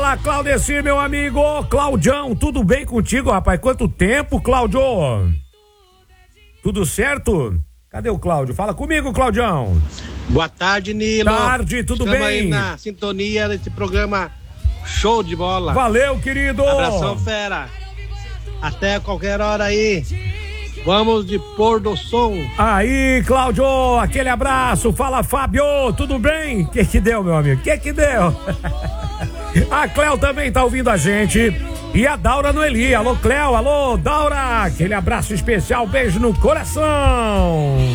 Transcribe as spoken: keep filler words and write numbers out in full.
Fala, Claudecir, meu amigo. Claudião, tudo bem contigo, rapaz? Quanto tempo, Cláudio? Tudo certo? Cadê o Cláudio? Fala comigo, Claudião. Boa tarde, Nilo. Tarde, tudo Estamos bem? aí na sintonia desse programa show de bola. Valeu, querido. Abração, fera. Até qualquer hora aí. Vamos de pôr do som. Aí, Cláudio, aquele abraço. Fala, Fábio, tudo bem? O que que deu, meu amigo? O que que deu? A Cléo também tá ouvindo a gente. E a Daura Noeli. Alô, Cléo. Alô, Daura. Aquele abraço especial. Beijo no coração.